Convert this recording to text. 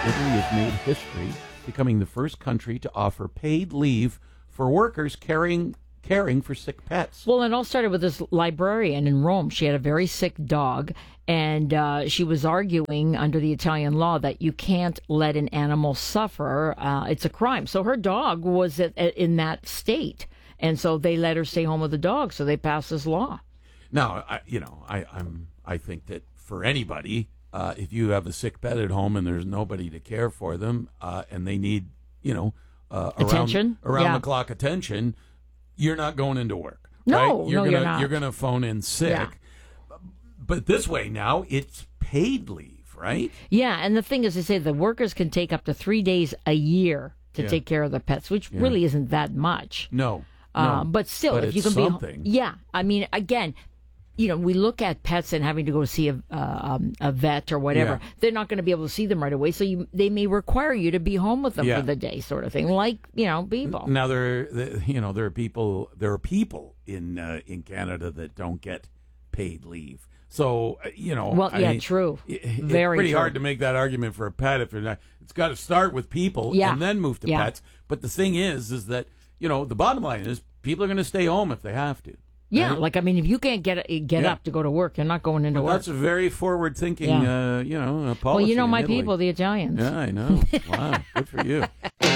Italy has made history, becoming the first country to offer paid leave for workers caring for sick pets. Well, it all started with this librarian in Rome. She had a very sick dog, and she was arguing under the Italian law that you can't let an animal suffer. It's a crime. So her dog was in that state, and so they let her stay home with the dog. So they passed this law. Now, I think that for anybody, if you have a sick pet at home and there's nobody to care for them, and they need, attention, around the clock attention, you're not going into work. No, right? you're not. You're gonna phone in sick. Yeah. But this way now, it's paid leave, right? Yeah, and the thing is, they say the workers can take up to 3 days a year to take care of their pets, which really isn't that much. No. But still, if you can something. be, I mean, again, we look at pets and having to go see a vet or whatever. Yeah. They're not going to be able to see them right away, so they may require you to be home with them for the day, sort of thing, like people. Now there are people in Canada that don't get paid leave. So true. It's Very pretty true. hard to make that argument for a pet if you're not. It's got to start with people and then move to pets. But the thing is that the bottom line is people are going to stay home if they have to. Yeah, right? if you can't get up to go to work, you're not going into work. That's a very forward-thinking, policy. Well, my in Italy. people, the Italians. Yeah, I know. Wow, good for you.